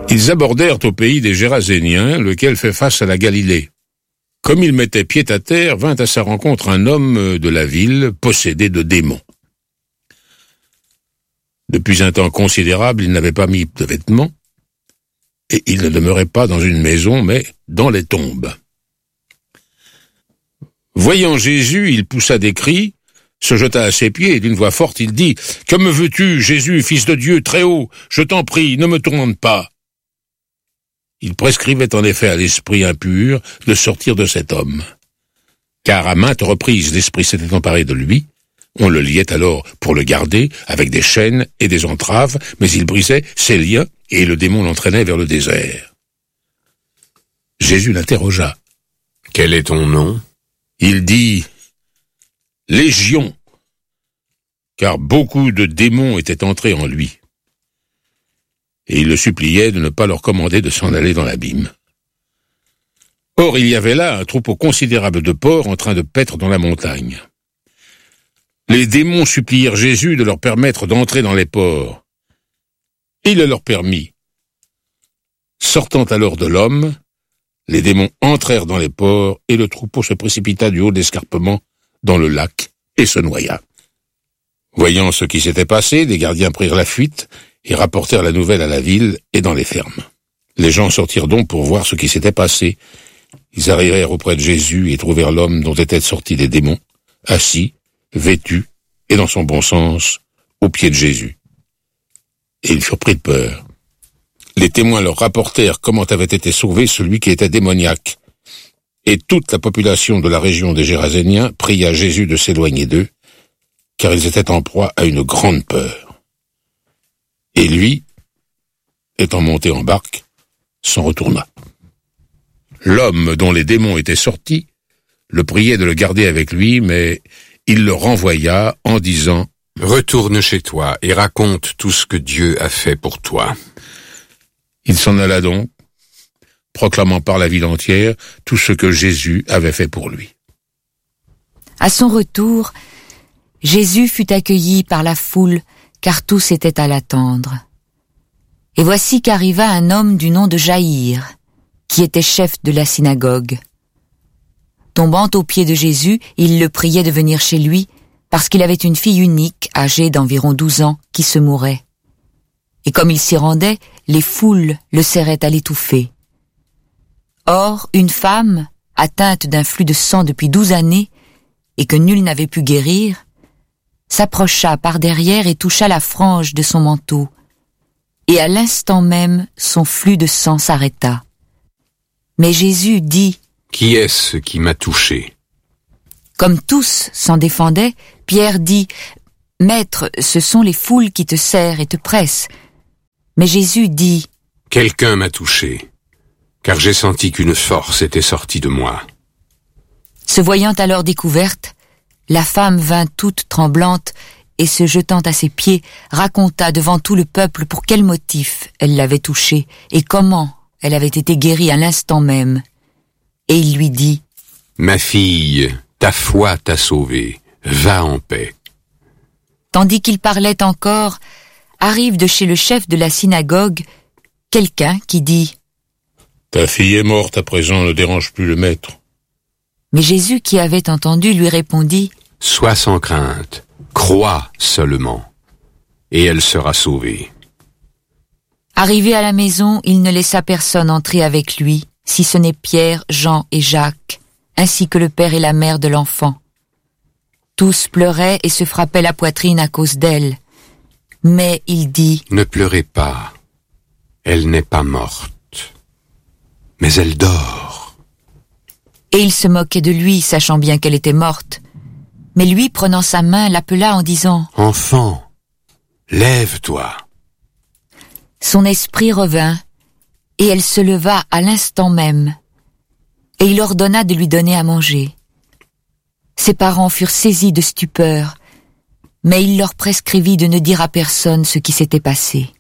Ils abordèrent au pays des Géraséniens, lequel fait face à la Galilée. Comme il mettait pied à terre, vint à sa rencontre un homme de la ville, possédé de démons. Depuis un temps considérable, il n'avait pas mis de vêtements, et il ne demeurait pas dans une maison, mais dans les tombes. Voyant Jésus, il poussa des cris, se jeta à ses pieds, et d'une voix forte, il dit « Que me veux-tu, Jésus, fils de Dieu, très haut? Je t'en prie, ne me tourmente pas !» Il prescrivait en effet à l'esprit impur de sortir de cet homme. Car à maintes reprises, l'esprit s'était emparé de lui. On le liait alors pour le garder avec des chaînes et des entraves, mais il brisait ses liens et le démon l'entraînait vers le désert. Jésus l'interrogea. « Quel est ton nom ?» Il dit « Légion », car beaucoup de démons étaient entrés en lui. Et il le suppliait de ne pas leur commander de s'en aller dans l'abîme. Or, il y avait là un troupeau considérable de porcs en train de paître dans la montagne. Les démons supplièrent Jésus de leur permettre d'entrer dans les porcs. Il le leur permit. Sortant alors de l'homme, les démons entrèrent dans les porcs et le troupeau se précipita du haut de l'escarpement dans le lac et se noya. Voyant ce qui s'était passé, les gardiens prirent la fuite et rapportèrent la nouvelle à la ville et dans les fermes. Les gens sortirent donc pour voir ce qui s'était passé. Ils arrivèrent auprès de Jésus et trouvèrent l'homme dont étaient sortis des démons, assis, vêtu et dans son bon sens, aux pieds de Jésus. Et ils furent pris de peur. Les témoins leur rapportèrent comment avait été sauvé celui qui était démoniaque. Et toute la population de la région des Géraséniens pria Jésus de s'éloigner d'eux, car ils étaient en proie à une grande peur. Et lui, étant monté en barque, s'en retourna. L'homme dont les démons étaient sortis le priait de le garder avec lui, mais il le renvoya en disant « Retourne chez toi et raconte tout ce que Dieu a fait pour toi. » Il s'en alla donc, proclamant par la ville entière tout ce que Jésus avait fait pour lui. À son retour, Jésus fut accueilli par la foule, car tous étaient à l'attendre. Et voici qu'arriva un homme du nom de Jaïr, qui était chef de la synagogue. Tombant aux pieds de Jésus, il le priait de venir chez lui, parce qu'il avait une fille unique, âgée d'environ 12 ans, qui se mourait. Et comme il s'y rendait, les foules le serraient à l'étouffer. Or, une femme, atteinte d'un flux de sang depuis 12 années, et que nul n'avait pu guérir, s'approcha par derrière et toucha la frange de son manteau, et à l'instant même, son flux de sang s'arrêta. Mais Jésus dit « Qui est-ce qui m'a touché ?» Comme tous s'en défendaient, Pierre dit « Maître, ce sont les foules qui te serrent et te pressent. » Mais Jésus dit « Quelqu'un m'a touché, car j'ai senti qu'une force était sortie de moi. » Se voyant alors découverte, la femme vint toute tremblante et se jetant à ses pieds, raconta devant tout le peuple pour quel motif elle l'avait touchée et comment elle avait été guérie à l'instant même. Et il lui dit « Ma fille, ta foi t'a sauvée, va en paix. » Tandis qu'il parlait encore, arrive de chez le chef de la synagogue quelqu'un qui dit « Ta fille est morte, à présent ne dérange plus le maître. » Mais Jésus qui avait entendu lui répondit « Sois sans crainte, crois seulement, et elle sera sauvée. » Arrivé à la maison, il ne laissa personne entrer avec lui, si ce n'est Pierre, Jean et Jacques, ainsi que le père et la mère de l'enfant. Tous pleuraient et se frappaient la poitrine à cause d'elle. Mais il dit « Ne pleurez pas, elle n'est pas morte, mais elle dort. » Et il se moquait de lui, sachant bien qu'elle était morte. Mais lui, prenant sa main, l'appela en disant « Enfant, lève-toi. » Son esprit revint, et elle se leva à l'instant même, et il ordonna de lui donner à manger. Ses parents furent saisis de stupeur, mais il leur prescrivit de ne dire à personne ce qui s'était passé.